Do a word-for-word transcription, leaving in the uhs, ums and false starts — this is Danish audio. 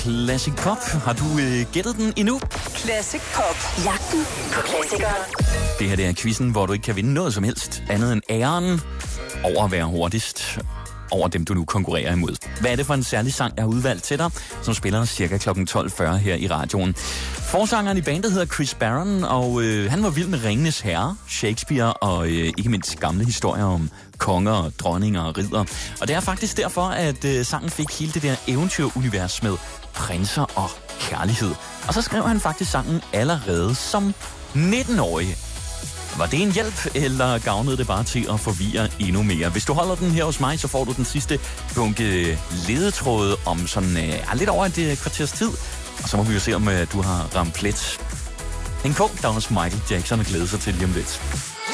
Classic Pop. Har du øh, gættet den endnu? Classic Pop. Jagten på klassikere. Det her det er quizzen, hvor du ikke kan vinde noget som helst andet end æren over at være hurtigst over dem, du nu konkurrerer imod. Hvad er det for en særlig sang, jeg har udvalgt til dig, som spiller cirka klokken tolv fyrre her i radioen? Forsangeren i bandet hedder Chris Barron, og øh, han var vild med Ringenes Herre, Shakespeare og øh, ikke mindst gamle historier om konger og dronninger og ridder. Og det er faktisk derfor, at øh, sangen fik hele det der eventyrunivers med prinser og kærlighed. Og så skrev han faktisk sangen allerede som nitten-årig. Var det en hjælp, eller gavnede det bare til at forvirre endnu mere? Hvis du holder den her hos mig, så får du den sidste bunke ledetråde om sådan øh, lidt over et øh, kvarters tid. Og så må vi jo se, om øh, du har ramt plet. En kong, der er hos Michael Jackson og glæder sig til lige om lidt.